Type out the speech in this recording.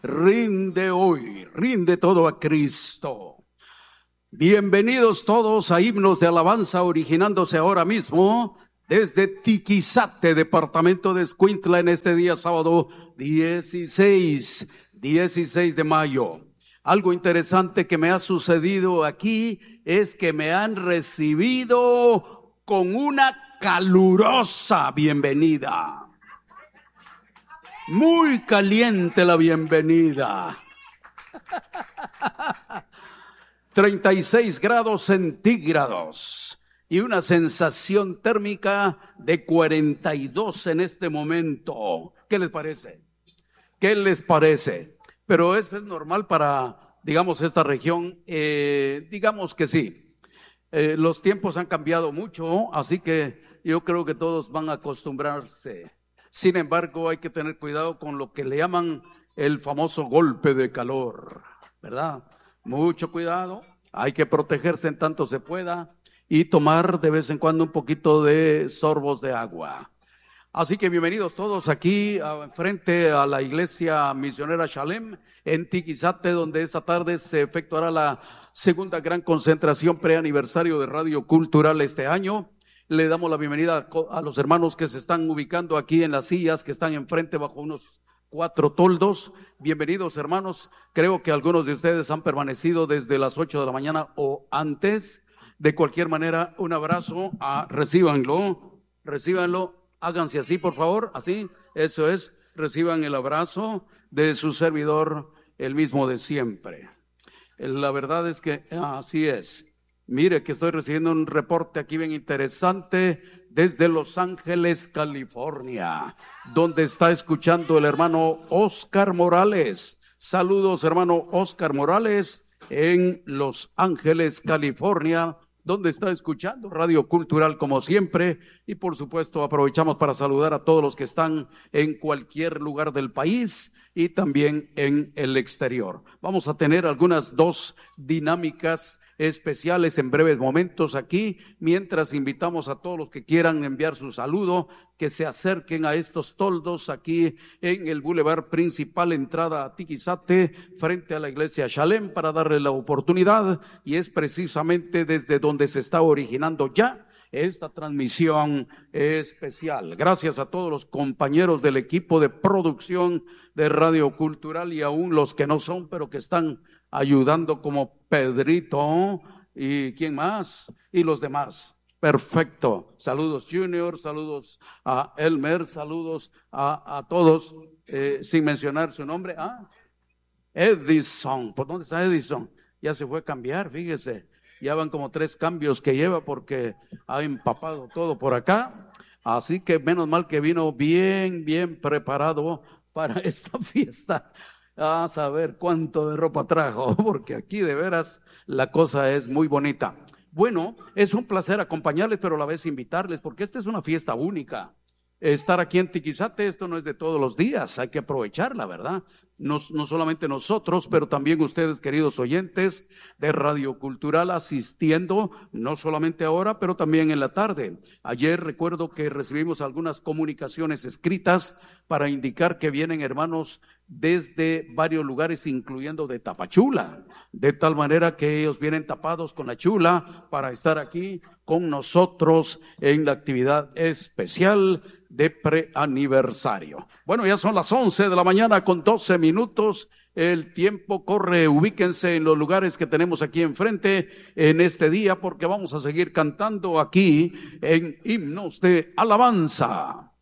rinde hoy, rinde todo a Cristo. Bienvenidos todos a Himnos de Alabanza, originándose ahora mismo desde Tiquizate, departamento de Escuintla, en este día sábado 16 de mayo. Algo interesante que me ha sucedido aquí es que me han recibido con una calurosa bienvenida. Muy caliente la bienvenida. 36 grados centígrados y una sensación térmica de 42 en este momento. ¿Qué les parece? ¿Qué les parece? Pero eso es normal para, digamos, esta región. Digamos que sí. Los tiempos han cambiado mucho, así que yo creo que todos van a acostumbrarse. Sin embargo, hay que tener cuidado con lo que le llaman el famoso golpe de calor, ¿verdad? Mucho cuidado, hay que protegerse en tanto se pueda y tomar de vez en cuando un poquito de sorbos de agua. Así que bienvenidos todos aquí frente a la iglesia misionera Shalem en Tiquizate, donde esta tarde se efectuará la segunda gran concentración preaniversario de Radio Cultural este año. Le damos la bienvenida a los hermanos que se están ubicando aquí en las sillas que están enfrente bajo unos 4 toldos. Bienvenidos, hermanos. Creo que algunos de ustedes han permanecido desde las 8 de la mañana o antes. De cualquier manera, un abrazo. Recíbanlo. Háganse así, por favor. Así, eso es. Reciban el abrazo de su servidor, el mismo de siempre. La verdad es que así es. Mire que estoy recibiendo un reporte aquí bien interesante desde Los Ángeles, California, donde está escuchando el hermano Oscar Morales. Saludos, hermano Oscar Morales, en Los Ángeles, California, donde está escuchando Radio Cultural como siempre. Y por supuesto aprovechamos para saludar a todos los que están en cualquier lugar del país y también en el exterior. Vamos a tener algunas 2 dinámicas especiales en breves momentos aquí, mientras invitamos a todos los que quieran enviar su saludo, que se acerquen a estos toldos aquí en el bulevar principal, entrada a Tiquizate, frente a la iglesia Shalem, para darle la oportunidad, y es precisamente desde donde se está originando ya esta transmisión especial. Gracias a todos los compañeros del equipo de producción de Radio Cultural y aún los que no son, pero que están ayudando, como Pedrito y ¿quién más? Y los demás. Perfecto. Saludos Junior, saludos a Elmer, saludos a todos, sin mencionar su nombre. Edison. ¿Por dónde está Edison? Ya se fue a cambiar, fíjese. Ya van como 3 cambios que lleva porque ha empapado todo por acá. Así que menos mal que vino bien preparado para esta fiesta. A saber cuánto de ropa trajo, porque aquí de veras la cosa es muy bonita. Bueno, es un placer acompañarles, pero a la vez invitarles, porque esta es una fiesta única. Estar aquí en Tiquizate, esto no es de todos los días, hay que aprovecharla, ¿verdad? No solamente nosotros, pero también ustedes, queridos oyentes de Radio Cultural, asistiendo, no solamente ahora, pero también en la tarde. Ayer recuerdo que recibimos algunas comunicaciones escritas para indicar que vienen hermanos desde varios lugares, incluyendo de Tapachula, de tal manera que ellos vienen tapados con la chula para estar aquí con nosotros en la actividad especial de preaniversario. Bueno, ya son las 11 de la mañana con 12 minutos. El tiempo corre, ubíquense en los lugares que tenemos aquí enfrente en este día, porque vamos a seguir cantando aquí en Himnos de Alabanza.